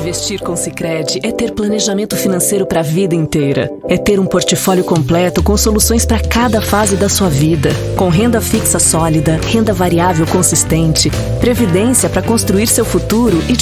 Investir com Sicredi é ter planejamento financeiro para a vida inteira. É ter um portfólio completo com soluções para cada fase da sua vida. Com renda fixa sólida, renda variável consistente, previdência para construir seu futuro e